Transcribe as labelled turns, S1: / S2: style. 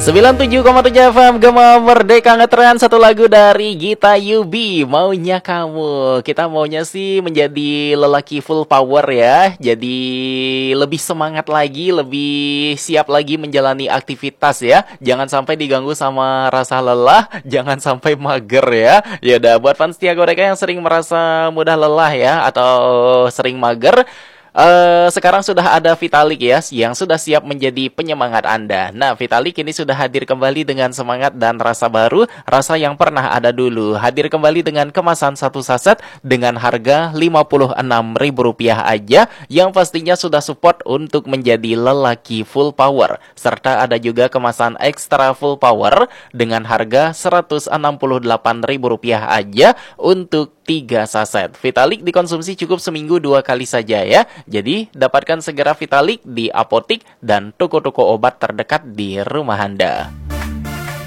S1: 97,7 FM Gema Merdeka ngetren satu lagu dari Gita Yubi, Maunya Kamu. Kita maunya sih menjadi lelaki full power ya. Jadi lebih semangat lagi, lebih siap lagi menjalani aktivitas ya. Jangan sampai diganggu sama rasa lelah, jangan sampai mager ya. Yaudah, buat fans setia mereka yang sering merasa mudah lelah ya, atau sering mager, sekarang sudah ada Vitalik ya, yang sudah siap menjadi penyemangat Anda. Nah, Vitalik ini sudah hadir kembali dengan semangat dan rasa baru, rasa yang pernah ada dulu. Hadir kembali dengan kemasan satu saset dengan harga Rp56.000 aja, yang pastinya sudah support untuk menjadi lelaki full power. Serta ada juga kemasan ekstra full power dengan harga Rp168.000 aja untuk 3 saset. Vitalik dikonsumsi cukup seminggu 2 kali saja ya. Jadi, dapatkan segera Vitalik di apotik dan toko-toko obat terdekat di rumah Anda.